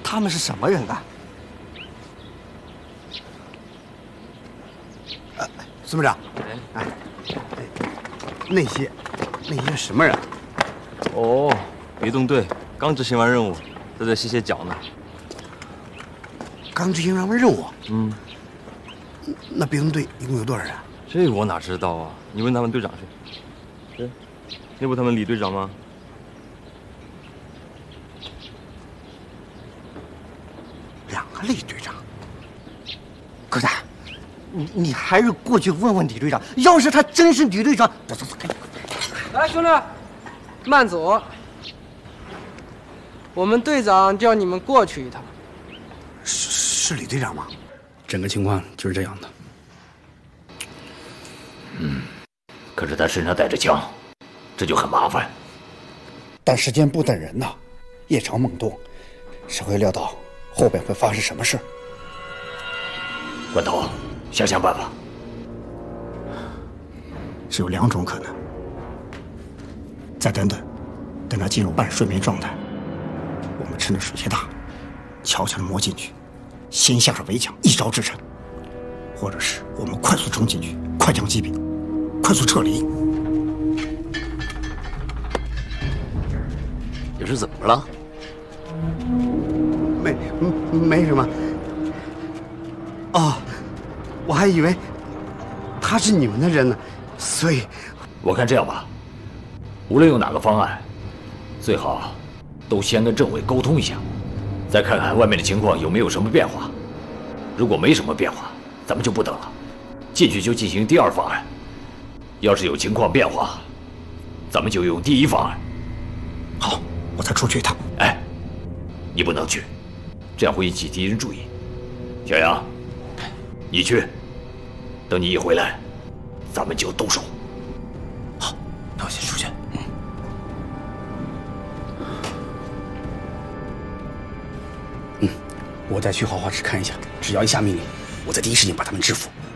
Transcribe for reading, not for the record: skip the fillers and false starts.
他们是什么人啊？ 孙部长，那些什么人？ 哦，别动队刚执行完任务，都在歇歇脚呢。 刚执行完任务？ 嗯， 那别动队一共有多少人？ 这我哪知道啊？你问他们队长去。对，那不他们李队长吗？ 两个李队长。 狗蛋，你还是过去问问李队长，要是他真是李队长，走，赶紧。 来，兄弟，慢走。我们队长叫你们过去一趟。 是李队长吗？ 整个情况就是这样的。 可是他身上带着枪，这就很麻烦。 但时间不等人呐，夜长梦多，谁会料到后边会发生什么事？ 关头，想办法。 是有两种可能。再等等，等他进入半睡眠状态，我们趁着水气大，悄悄地摸进去，先下手为强，一招制胜；或者是我们快速冲进去，快将击毙，快速撤离。 你是怎么了？ 没什么。哦，我还以为他是你们的人呢，所以我看这样吧，无论用哪个方案，最好都先跟政委沟通一下，再看看外面的情况有没有什么变化。如果没什么变化，咱们就不等了，进去就进行第二方案。要是有情况变化，咱们就用第一方案。 好，我再出去一趟。 哎，你不能去，这样会引起敌人注意。小杨，你去，等你一回来，咱们就动手。 好，那我先出去。我再去豪华池看一下，只要一下命令，我在第一时间把他们制服。